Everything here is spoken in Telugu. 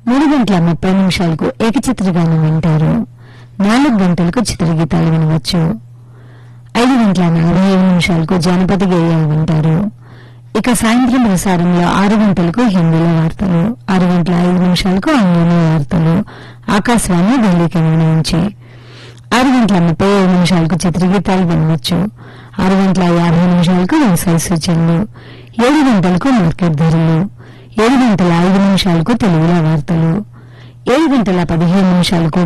3:30 ఏకచిత్రగానం వింటారు. 4 గంటలకు చిత్రగీతాలు వినవచ్చు. 5:45 జానపద గేయాలు వింటారు. ఇక సాయంత్రం ప్రసారంలో 6 గంటలకు హిందీలో వార్తలు, 6:05 ఆంగ్లంలో వార్తలు ఆకాశవాణి ఢిల్లీ కేంద్రం నుంచి. 6:35 చిత్రగీతాలు వినవచ్చు. 6:50 వ్యవసాయ సూచనలు, 7 గంటలకు మార్కెట్ ధరలు, 7:05 తెలుగులో వార్తలు, 7:15